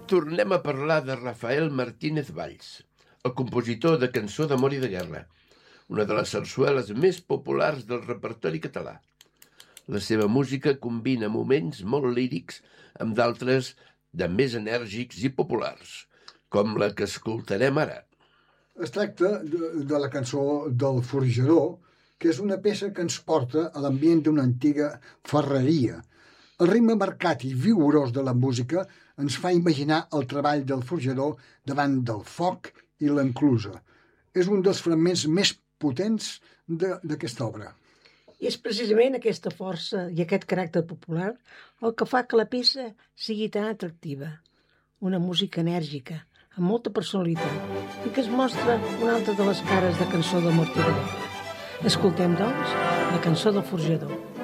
tornem a parlar de Rafael Martínez Valls, el compositor de Cançó d'amor i de guerra, una de les sarsueles més populars del repertori català. La seva música combina moments molt lírics amb d'altres de més enèrgics i populars, com la que escoltarem ara. Es tracta de la cançó del Forjador, que és una peça que ens porta a l'ambient d'una antiga ferreria. El ritme marcat i vigorós de la música ens fa imaginar el treball del forjador davant del foc i l'enclusa. És un dels fragments més potents d'aquesta obra. I és precisament aquesta força i aquest caràcter popular el que fa que la peça sigui tan atractiva. Una música enèrgica, amb molta personalitat, i que es mostra una altra de les cares de Cançó d'amor i de guerra. Escoltem, doncs, la Cançó del Forjador.